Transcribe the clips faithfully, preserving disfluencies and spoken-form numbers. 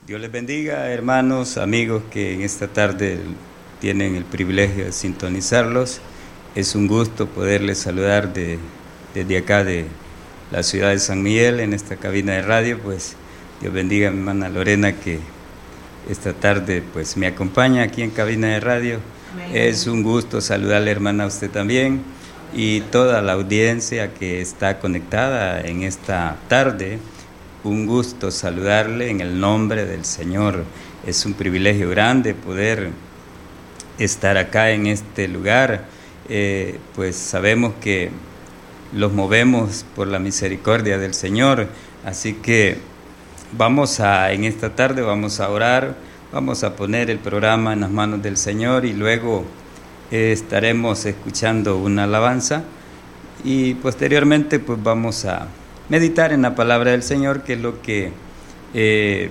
Dios les bendiga, hermanos, amigos que en esta tarde tienen el privilegio de sintonizarlos. Es un gusto poderles saludar de, desde acá de la ciudad de San Miguel, en esta cabina de radio. Pues Dios bendiga a mi hermana Lorena, que esta tarde pues me acompaña aquí en cabina de radio. Amén. Es un gusto saludarle, hermana, a usted también, y toda la audiencia que está conectada en esta tarde. Un gusto saludarle en el nombre del Señor. Es un privilegio grande poder estar acá en este lugar. Eh, pues sabemos que los movemos por la misericordia del Señor. Así que vamos a, en esta tarde vamos a orar, vamos a poner el programa en las manos del Señor y luego eh, estaremos escuchando una alabanza y posteriormente pues vamos a meditar en la palabra del Señor, que es lo que eh,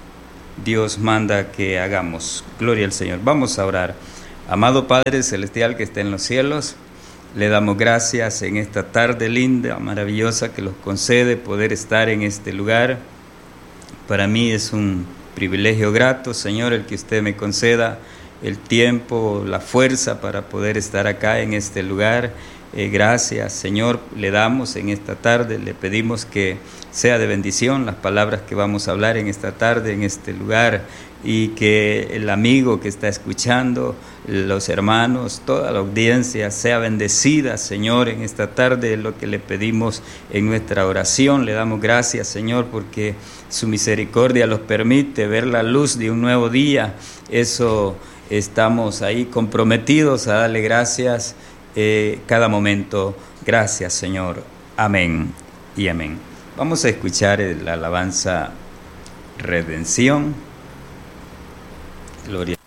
Dios manda que hagamos. Gloria al Señor. Vamos a orar. Amado Padre Celestial que está en los cielos, le damos gracias en esta tarde linda, maravillosa, que nos concede poder estar en este lugar. Para mí es un privilegio grato, Señor, el que usted me conceda el tiempo, la fuerza para poder estar acá en este lugar. Eh, gracias, Señor, le damos en esta tarde, le pedimos que sea de bendición las palabras que vamos a hablar en esta tarde, en este lugar, y que el amigo que está escuchando, los hermanos, toda la audiencia sea bendecida, Señor, en esta tarde. Lo que le pedimos en nuestra oración, le damos gracias, Señor, porque su misericordia los permite ver la luz de un nuevo día. Eso estamos ahí comprometidos a darle gracias Eh, cada momento. Gracias, Señor. Amén y amén. Vamos a escuchar la alabanza Redención. Gloria.